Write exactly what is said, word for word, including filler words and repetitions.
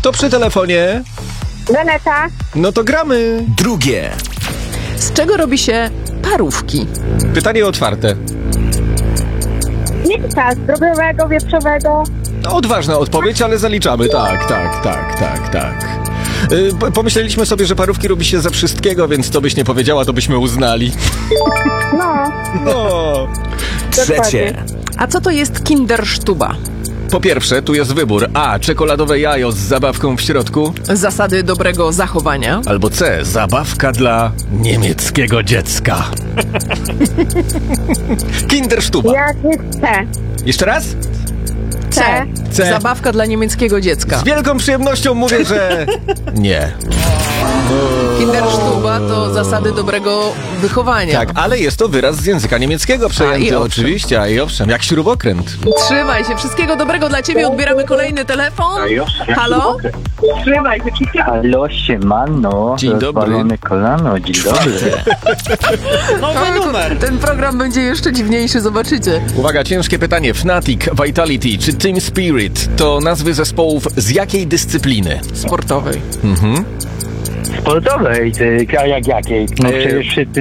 Kto przy telefonie? Geneta. No to gramy. Drugie. Z czego robi się parówki? Pytanie otwarte. Mięsa zdrowego, wieprzowego. Odważna odpowiedź, ale zaliczamy. Tak, tak, tak, tak, tak. Yy, p- pomyśleliśmy sobie, że parówki robi się ze wszystkiego, więc to byś nie powiedziała, to byśmy uznali. No. No. Trzecie. A co to jest kindersztuba? Po pierwsze, tu jest wybór A. Czekoladowe jajo z zabawką w środku. Zasady dobrego zachowania. Albo C. Zabawka dla niemieckiego dziecka. Kindersztuba. Jak jest C. Jeszcze raz? C. C. Zabawka dla niemieckiego dziecka. Z wielką przyjemnością mówię, że nie. Kindersztuba to zasady dobrego wychowania. Tak, ale jest to wyraz z języka niemieckiego przejęty. A, i owszem. Oczywiście, a i owszem, jak śrubokręt. Trzymaj się. Wszystkiego dobrego dla ciebie. Odbieramy kolejny telefon. Halo? Halo, siemano, Dzień dobry. rozwalone kolano, dzień dobry. Nowy numer. Ten program będzie jeszcze dziwniejszy, zobaczycie. Uwaga, ciężkie pytanie. Fnatic, Vitality czy Team Spirit to nazwy zespołów z jakiej dyscypliny? Sportowej. Mhm. Sportowej, ty, jak jakiej? No E, przecież wszyscy